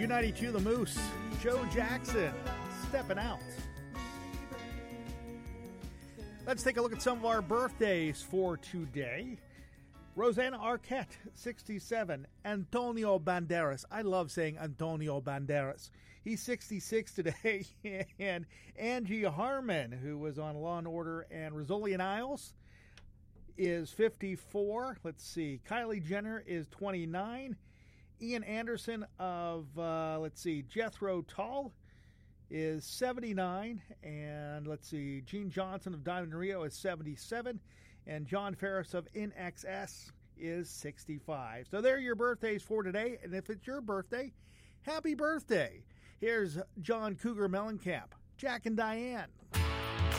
U92 The Moose, Joe Jackson, stepping out. Let's take a look at some of our birthdays for today. Rosanna Arquette, 67. Antonio Banderas. I love saying Antonio Banderas. He's 66 today. And Angie Harmon, who was on Law & Order and Rizzoli and Isles, is 54. Let's see. Kylie Jenner is 29. Ian Anderson of, Jethro Tull is 79. And let's see, Gene Johnson of Diamond Rio is 77. And John Ferris of NXS is 65. So there are your birthdays for today. And if it's your birthday, happy birthday. Here's John Cougar Mellencamp, Jack and Diane.